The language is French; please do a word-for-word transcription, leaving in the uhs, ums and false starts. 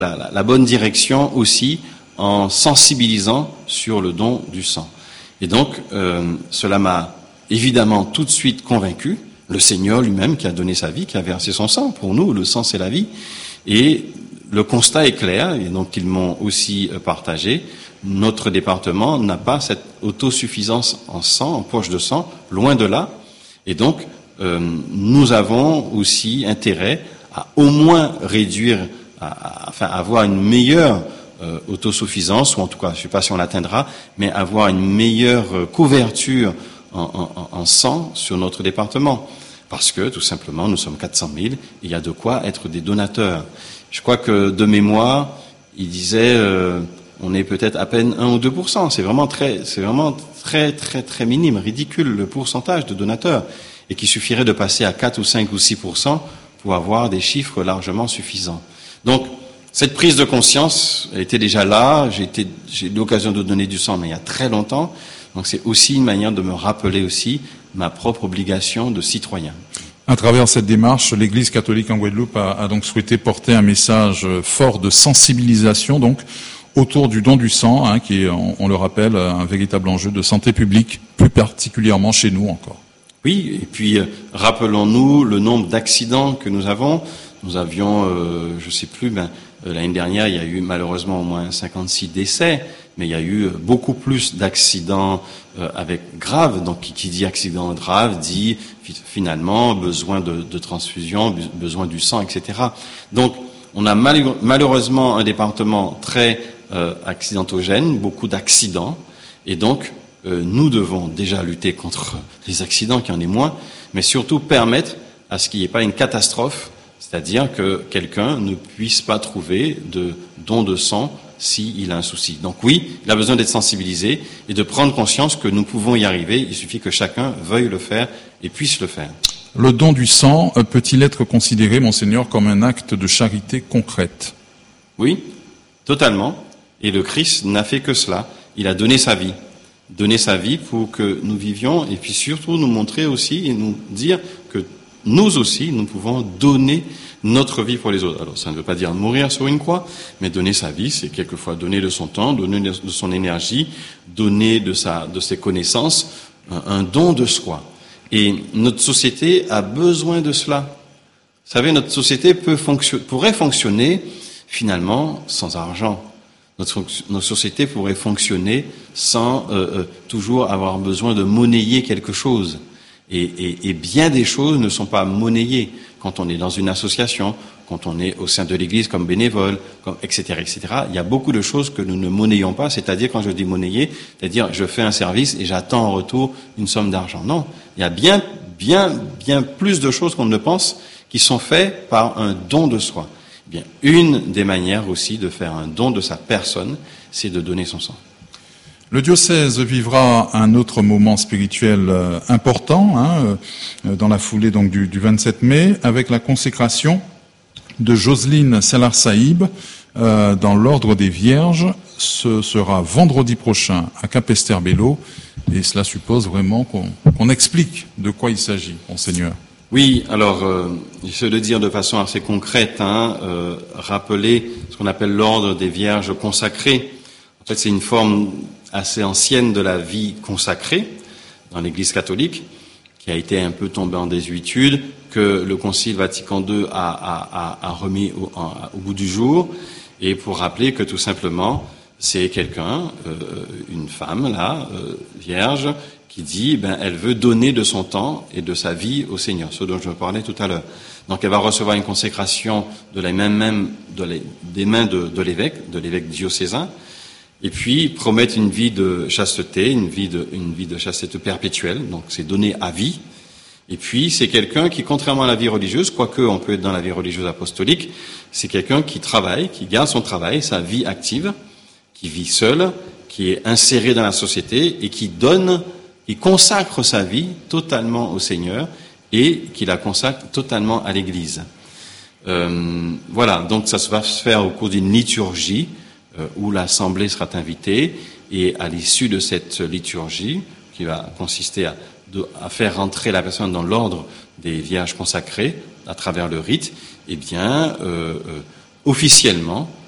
la, la, la bonne direction aussi en sensibilisant sur le don du sang. Et donc, euh, cela m'a évidemment tout de suite convaincu. Le Seigneur lui-même qui a donné sa vie, qui a versé son sang. Pour nous, le sang, c'est la vie. Et le constat est clair, et donc ils m'ont aussi partagé. Notre département n'a pas cette autosuffisance en sang, en poche de sang, loin de là. Et donc, euh, nous avons aussi intérêt à au moins réduire, à, à, enfin, avoir une meilleure euh, autosuffisance, ou en tout cas, je ne sais pas si on l'atteindra, mais avoir une meilleure couverture en, en, en sang sur notre département. Parce que, tout simplement, nous sommes quatre cent mille, et il y a de quoi être des donateurs. Je crois que, de mémoire, il disait, euh, on est peut-être à peine un ou deux pour cent. C'est vraiment très, c'est vraiment très, très, très minime, ridicule, le pourcentage de donateurs. Et qu'il suffirait de passer à quatre ou cinq ou six pour cent pour avoir des chiffres largement suffisants. Donc, cette prise de conscience, elle était déjà là. J'ai été, j'ai eu l'occasion de donner du sang, mais il y a très longtemps. Donc, c'est aussi une manière de me rappeler aussi ma propre obligation de citoyen. À travers cette démarche, l'Église catholique en Guadeloupe a, a donc souhaité porter un message fort de sensibilisation, donc, autour du don du sang, hein, qui est, on, on le rappelle, un véritable enjeu de santé publique, plus particulièrement chez nous encore. Oui, et puis, euh, rappelons-nous le nombre d'accidents que nous avons. Nous avions, euh, je sais plus, ben, euh, l'année dernière, il y a eu malheureusement au moins cinquante-six décès, mais il y a eu beaucoup plus d'accidents euh, avec graves. Donc, qui, qui dit accident grave dit finalement besoin de, de transfusion, besoin du sang, et cetera. Donc, on a mal, malheureusement un département très euh, accidentogène, beaucoup d'accidents, et donc euh, nous devons déjà lutter contre les accidents, qu'il y en ait moins, mais surtout permettre à ce qu'il n'y ait pas une catastrophe, c'est-à-dire que quelqu'un ne puisse pas trouver de don de sang s'il a un souci. Donc oui, il a besoin d'être sensibilisé et de prendre conscience que nous pouvons y arriver. Il suffit que chacun veuille le faire et puisse le faire. Le don du sang peut-il être considéré, Monseigneur, comme un acte de charité concrète? Oui, totalement. Et le Christ n'a fait que cela. Il a donné sa vie. Donné sa vie pour que nous vivions et puis surtout nous montrer aussi et nous dire que nous aussi, nous pouvons donner notre vie pour les autres. Alors, ça ne veut pas dire mourir sur une croix, mais donner sa vie, c'est quelquefois donner de son temps, donner de son énergie, donner de sa, de ses connaissances, un, un don de soi. Et notre société a besoin de cela. Vous savez, notre société peut fonction, pourrait fonctionner, finalement, sans argent. Notre, notre société pourrait fonctionner sans euh, euh, toujours avoir besoin de monnayer quelque chose. Et, et, et bien des choses ne sont pas monnayées quand on est dans une association, quand on est au sein de l'Église comme bénévole, comme, et cetera, et cetera. Il y a beaucoup de choses que nous ne monnayons pas, c'est-à-dire quand je dis monnayer, c'est-à-dire je fais un service et j'attends en retour une somme d'argent. Non, il y a bien, bien, bien plus de choses qu'on ne pense qui sont faites par un don de soi. Eh bien, une des manières aussi de faire un don de sa personne, c'est de donner son sang. Le diocèse vivra un autre moment spirituel euh, important hein, euh, dans la foulée donc du, du vingt-sept mai avec la consécration de Jocelyne Salar Saïb euh, dans l'ordre des Vierges. Ce sera vendredi prochain à Capesterre-Belle-Eau et cela suppose vraiment qu'on, qu'on explique de quoi il s'agit, Monseigneur. Oui, alors euh, j'essaie de dire de façon assez concrète, hein, euh, rappeler ce qu'on appelle l'ordre des Vierges consacrées. En fait, c'est une forme assez ancienne de la vie consacrée dans l'Église catholique, qui a été un peu tombée en désuétude, que le Concile Vatican deux a, a, a, a remis au, en, au bout du jour, et pour rappeler que tout simplement, c'est quelqu'un, euh, une femme, là, euh, vierge, qui dit, ben, elle veut donner de son temps et de sa vie au Seigneur, ce dont je parlais tout à l'heure. Donc, elle va recevoir une consécration de la même, même de les, des mains de, de l'évêque, de l'évêque diocésain, et puis promettre une vie de chasteté, une vie de, une vie de chasteté perpétuelle, donc c'est donné à vie. Et puis c'est quelqu'un qui, contrairement à la vie religieuse, quoique on peut être dans la vie religieuse apostolique, c'est quelqu'un qui travaille, qui garde son travail, sa vie active, qui vit seul, qui est inséré dans la société et qui donne, qui consacre sa vie totalement au Seigneur et qui la consacre totalement à l'Église. Euh, voilà, donc ça va se faire au cours d'une liturgie, Euh, où l'Assemblée sera invitée, et à l'issue de cette liturgie, qui va consister à, de, à faire rentrer la personne dans l'ordre des Vierges consacrées, à travers le rite, eh bien, euh, euh, officiellement,